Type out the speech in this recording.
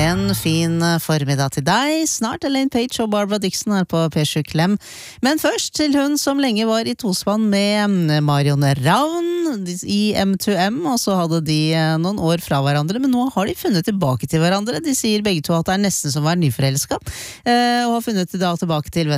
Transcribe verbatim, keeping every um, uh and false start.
En fin formiddag til deg. Snart Elaine Page og Barbara Dixon her på P sju Klem. Men først til hun som lenge var i tospann med Marion Ravn i M to M, og så hadde de noen år fra hverandre, men nå har de funnet tilbake til hverandre. De sier begge to at det er nesten som å være nyforelsket, og har funnet da tilbake til